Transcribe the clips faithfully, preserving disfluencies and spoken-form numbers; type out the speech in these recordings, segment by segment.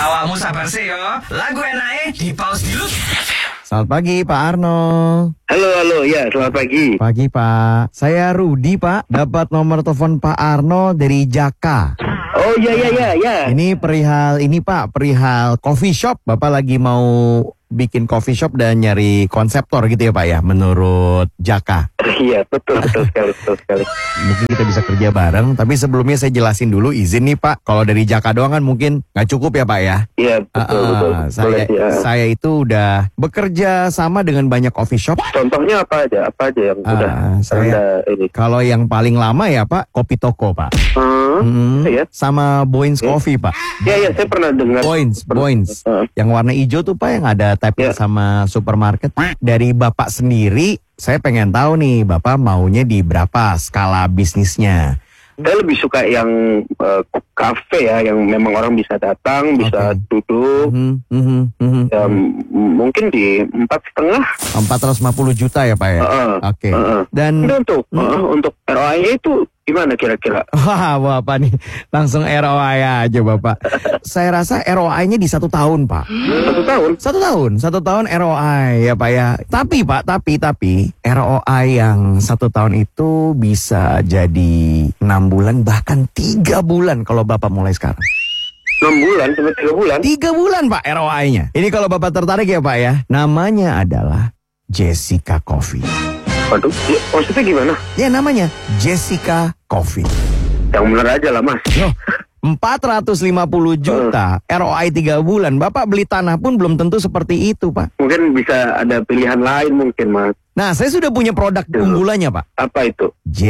Awakmu sabar sih yo. Lagu enake di pause dulu. Selamat pagi Pak Arno. Halo, halo, ya selamat pagi. Pagi Pak. Saya Rudi Pak. Dapat nomor telepon Pak Arno dari Jaka. Oh ya ya ya ya. Ini perihal ini Pak, perihal coffee shop. Bapak lagi mau bikin coffee shop dan nyari konseptor gitu ya Pak ya, menurut Jaka. Iya betul betul sekali betul sekali. Mungkin kita bisa kerja bareng, tapi sebelumnya saya jelasin dulu, izin nih Pak. Kalau dari Jaka doang kan mungkin nggak cukup ya Pak ya. Iya betul uh, uh, betul. Saya Boleh, ya. saya itu udah bekerja sama dengan banyak coffee shop. Contohnya apa aja? Apa aja yang Uh, udah saya Anda ini? Kalau yang paling lama ya Pak, Kopi Toko Pak. Hmm, Hmm, ya. sama Boins Ya. Coffee Pak. Ya ya saya pernah dengar. Boins, Pernah- Boins. Uh, Yang warna hijau tuh Pak, yang ada tapnya Ya. sama supermarket. Dari Bapak sendiri, saya pengen tahu nih, Bapak maunya di berapa skala bisnisnya? Saya lebih suka yang uh, kafe ya, yang memang orang bisa datang, bisa Oke. duduk. Mhm, mhm, mhm. Ya, m- mungkin di empat setengah. empat ratus lima puluh juta ya Pak ya? Uh, Oke. uh, Dan Ini untuk Hmm. uh, untuk R O I-nya itu gimana kira-kira? wah Bapak nih langsung R O I aja Bapak. Saya rasa R O I-nya di satu tahun Pak. Satu tahun? Satu tahun, satu tahun R O I ya Pak ya. Tapi Pak, tapi tapi R O I yang satu tahun itu bisa jadi enam bulan bahkan tiga bulan kalau Bapak mulai sekarang. Enam bulan sampai tiga bulan? Tiga bulan Pak R O I-nya. Ini kalau Bapak tertarik ya Pak ya. Namanya adalah Jessica Coffee. Waduh, ya, maksudnya gimana? Ya namanya Jessica Coffee. Yang bener aja lah mas. Loh, empat ratus lima puluh juta R O I tiga bulan. Bapak beli tanah pun belum tentu seperti itu Pak. Mungkin bisa ada pilihan lain mungkin mas. Nah saya sudah punya produk unggulannya Pak. Apa itu?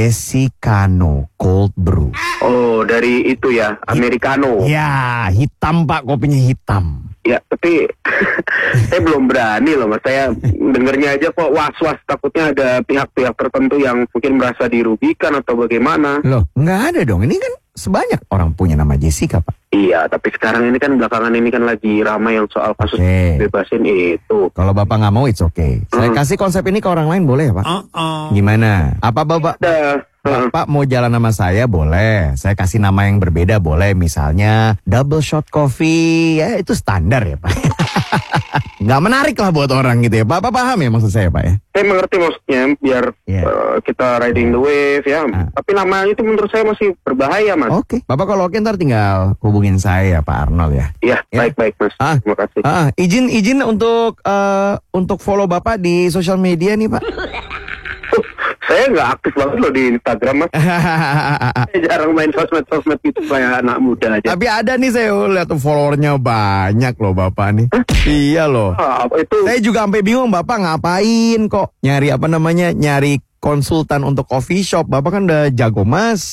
Jessicano Cold Brew. Oh dari itu ya, Americano. Ya hitam Pak, kopinya hitam. Ya tapi saya belum berani loh mas. Saya dengernya aja kok was-was. Takutnya ada pihak-pihak tertentu yang mungkin merasa dirugikan atau bagaimana. Loh nggak ada dong, ini kan sebanyak orang punya nama Jessica Pak. Iya tapi sekarang ini kan belakangan ini kan lagi ramai yang soal kasus Oke. bebasin itu. Kalau Bapak nggak mau, it's okay. Saya Hmm. kasih konsep ini ke orang lain boleh ya Pak? Uh-uh. Gimana? Apa Bapak? Ada. uh, Bapak mau jalan sama saya boleh. Saya kasih nama yang berbeda boleh. Misalnya double shot coffee. Ya itu standar ya Pak. Nggak menarik lah buat orang gitu ya. Bapak paham ya maksud saya Pak ya? Saya mengerti maksudnya biar Iya. uh, kita riding the wave ya. Ah. Tapi namanya itu menurut saya masih berbahaya mas. Oke. Bapak kalau oke ntar tinggal hubungin saya Pak Arnold ya. Iya Ya. baik-baik mas. Ah. Terima kasih. Ah, izin izin untuk eh, untuk follow Bapak di sosial media nih Pak. Uh, saya nggak aktif banget loh di Instagram mas. Saya jarang main sosmed-sosmed gitu kayak anak muda aja. Tapi ada nih saya lihat tuh followernya banyak loh Bapak nih. Iya loh. Ah, apa itu? Saya juga sampai bingung Bapak ngapain kok nyari apa namanya nyari konsultan untuk coffee shop. Bapak kan udah jago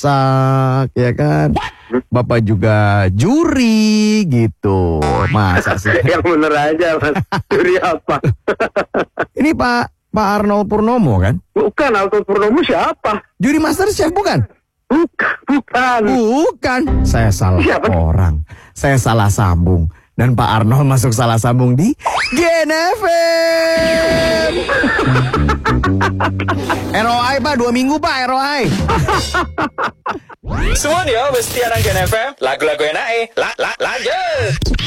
masak ya kan. Bapak juga juri gitu. Masa sih? Yang bener aja mas. Juri apa? Ini Pak Pak Arnold Purnomo kan? Bukan, Alto Purnomo siapa? Juri Master Chef bukan? Bukan, bukan. Bukan. Saya salah Siapa? orang. Saya salah sambung. Dan Pak Arnold masuk salah sambung di Gen F M. R O I Pak, dua minggu Pak R O I. Semua dia mesti anak Gen F M. Lagu-lagu enake. La la lanjut.